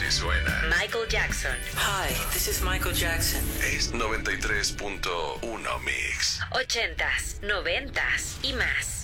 suena. Michael Jackson. Hi, this is Michael Jackson. Es 93.1 Mix. 80s, 90s y más.